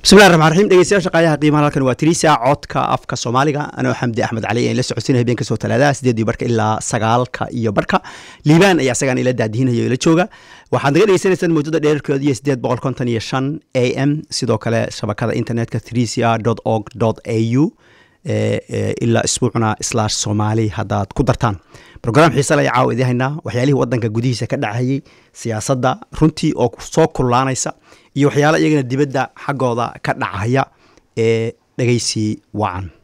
بسم الله الرحمن الرحيم dhegeystayaasha shaqaalaha qiimaha halkan waa Tirisa codka afka Soomaaliga ana Xamdi Axmed Cali ee la socodsiinay habeenka soo talaadaha 8 ilaa 9 iyo barka Liibaan ayaa isagan ila daadinayo ila jooga waxaad naga dhegeysanaysan mowjada dheerkeedu 855 AM sidoo kale shabakada internetka tirisa.org.au ila isbuucna /somali hadaad ku dartaan program xiiso leh caawidaynaa waxyaalihii wadanka gudihiisa ka dhacayay siyaasadda runtii oo soo kululaanaysa iyo waxyaalo iyagana dibadda xaqooda ka dhacaya ee dhageysi wacan